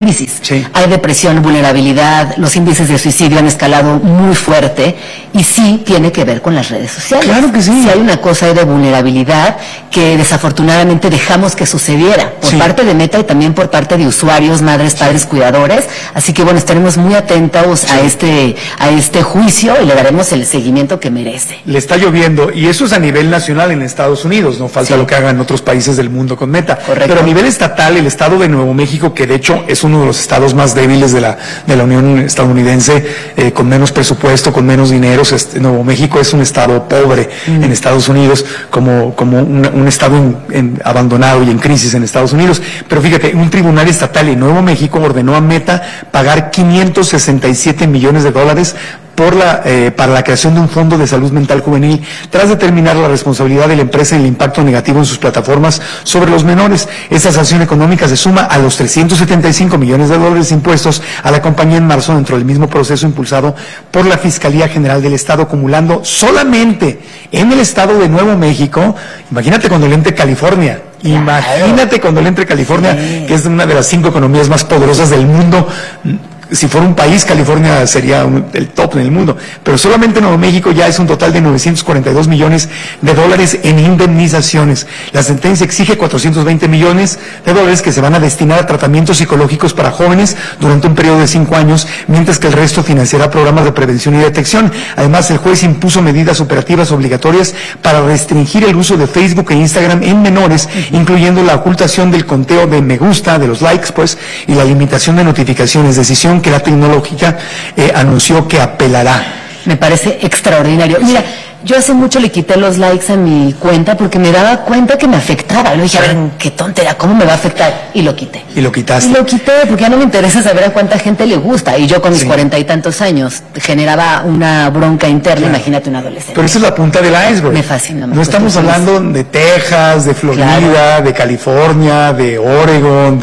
crisis. Sí. Hay depresión, vulnerabilidad, los índices de suicidio han escalado muy fuerte y sí tiene que ver con las redes sociales. Claro que sí. Sí hay una cosa ahí de vulnerabilidad que desafortunadamente dejamos que sucediera por parte de Meta y también por parte de usuarios, madres, padres, cuidadores. Así que bueno, estaremos muy atentos a este juicio y le daremos el seguimiento que merece. Le está lloviendo, y eso es a nivel nacional en Estados Unidos, no falta lo que hagan otros países del mundo con Meta. Correcto. Pero a nivel estatal, el estado de Nuevo México, que de hecho es uno de los estados más débiles de la Unión estadounidense, con menos presupuesto, con menos dinero. Nuevo México es un estado pobre en Estados Unidos, como un estado abandonado y en crisis en Estados Unidos. Pero fíjate, un tribunal estatal en Nuevo México ordenó a Meta pagar $567 millones para la creación de un fondo de salud mental juvenil, tras determinar la responsabilidad de la empresa y el impacto negativo en sus plataformas sobre los menores. Esta sanción económica se suma a los $375 millones de impuestos a la compañía en marzo, dentro del mismo proceso impulsado por la Fiscalía General del Estado, acumulando solamente en el estado de Nuevo México, imagínate cuando le entre California. Imagínate cuando le entre California, que es una de las 5 economías más poderosas del mundo. Si fuera un país, California sería el top en el mundo, pero solamente Nuevo México ya es un total de $942 millones en indemnizaciones. La sentencia exige $420 millones que se van a destinar a tratamientos psicológicos para jóvenes durante un periodo de 5 años, mientras que el resto financiará programas de prevención y detección. Además, el juez impuso medidas operativas obligatorias para restringir el uso de Facebook e Instagram en menores, incluyendo la ocultación del conteo de me gusta, de los likes, y la limitación de notificaciones, decisión que la tecnológica anunció que apelará. Me parece extraordinario. Mira, yo hace mucho le quité los likes a mi cuenta porque me daba cuenta que me afectaba. Yo dije, a ver, qué tontera, ¿cómo me va a afectar? Y lo quité. ¿Y lo quitaste? Y lo quité porque ya no me interesa saber a cuánta gente le gusta. Y yo con mis 40 y tantos años generaba una bronca interna, imagínate un adolescente. Pero esa es la punta del iceberg. Me fascina. No estamos hablando de Texas, de Florida, de California, de Oregon,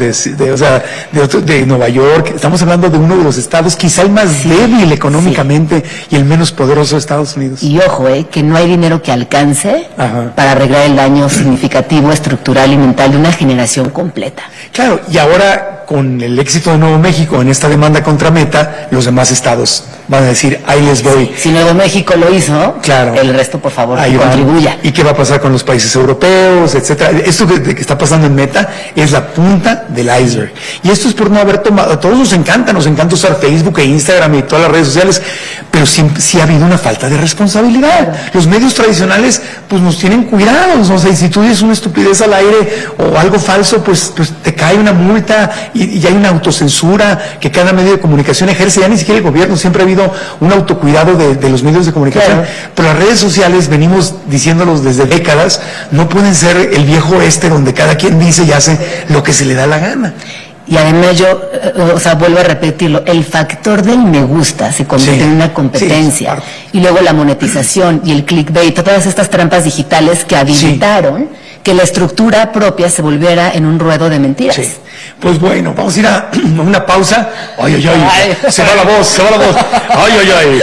de Nueva York. Estamos hablando de uno de los estados quizá el más débil económicamente y el menos poderoso de Estados Unidos. Y ojo, que no hay dinero que alcance para arreglar el daño significativo, estructural y mental de una generación completa. Claro, y ahora con el éxito de Nuevo México en esta demanda contra Meta, los demás estados van a decir, ahí les voy. Si Nuevo México lo hizo, el resto, por favor, ahí contribuya. ¿Y qué va a pasar con los países europeos, etcétera? Esto que está pasando en Meta es la punta del iceberg. Y esto es por no haber tomado, a todos nos encanta usar Facebook e Instagram y todas las redes sociales, pero sí ha habido una falta de responsabilidad. Los medios tradicionales, nos tienen cuidados, o sea, y si tú dices una estupidez al aire o algo falso, pues te cae una multa y hay una autocensura que cada medio de comunicación ejerce. Ya ni siquiera el gobierno, siempre ha habido un autocuidado de los medios de comunicación. Pero las redes sociales, venimos diciéndolos desde décadas, no pueden ser el viejo oeste donde cada quien dice y hace lo que se le da la gana. Y además yo, vuelvo a repetirlo, el factor del me gusta se convierte en una competencia. Y luego la monetización y el clickbait, todas estas trampas digitales que habilitaron que la estructura propia se volviera en un ruedo de mentiras. Pues bueno, vamos a ir a una pausa. Ay, se va la voz. Ay,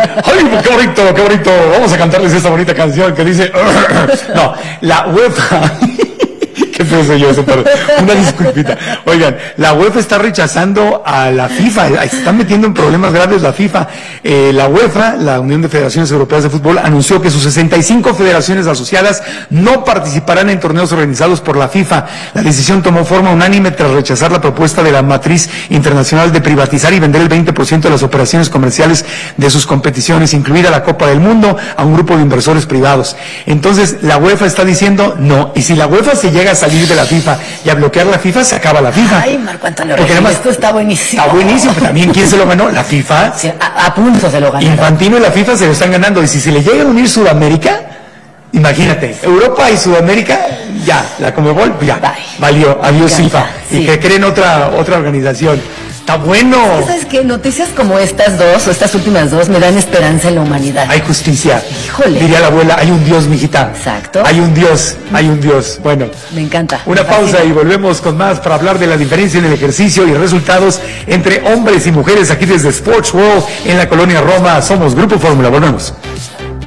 qué bonito. Vamos a cantarles esta bonita canción que dice, no, la UEFA. Qué feo soy yo, pero una disculpita. Oigan, la UEFA está rechazando a la FIFA, se están metiendo en problemas graves la FIFA. La UEFA, la Unión de Federaciones Europeas de Fútbol, anunció que sus 65 federaciones asociadas no participarán en torneos organizados por la FIFA. La decisión tomó forma unánime tras rechazar la propuesta de la matriz internacional de privatizar y vender el 20% de las operaciones comerciales de sus competiciones, incluida la Copa del Mundo, a un grupo de inversores privados. Entonces, la UEFA está diciendo no, y si la UEFA se llega a salir de la FIFA y a bloquear la FIFA, se acaba la FIFA. Ay, Marco Antonio Regil, esto está buenísimo. Está buenísimo, pero también ¿quién se lo ganó? La FIFA. Sí, a punto se lo ganó. Infantino y la FIFA se lo están ganando, y si se le llega a unir Sudamérica, imagínate, Europa y Sudamérica, ya, la Conmebol, ya, valió, adiós FIFA, y que creen otra organización. Está bueno. ¿Sabes qué? Noticias como estas dos, o estas últimas dos, me dan esperanza en la humanidad. Hay justicia. Híjole. Diría la abuela, hay un Dios, mijita. Exacto. Hay un Dios. Bueno. Me encanta. Una pausa y volvemos con más para hablar de la diferencia en el ejercicio y resultados entre hombres y mujeres aquí desde Sports World en la colonia Roma. Somos Grupo Fórmula. Volvemos.